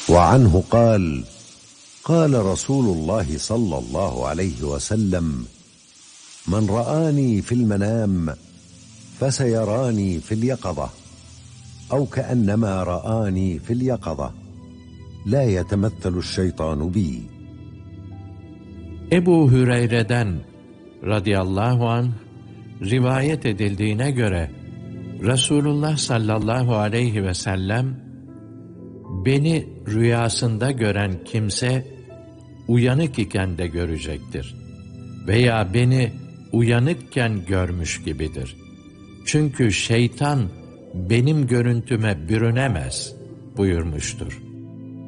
وعنه قال: قال رسول الله صلى الله عليه وسلم: من رآني في المنام فسيراني في اليقظة أو كأنما رآني في اليقظة لا يتمثل الشيطان بي. Ebu Hüreyre'den radıyallahu anh rivayet edildiğine göre Resulullah sallallahu aleyhi ve sellem, beni rüyasında gören kimse uyanık iken de görecektir veya beni uyanıkken görmüş gibidir. Çünkü şeytan benim görüntüme bürünemez buyurmuştur.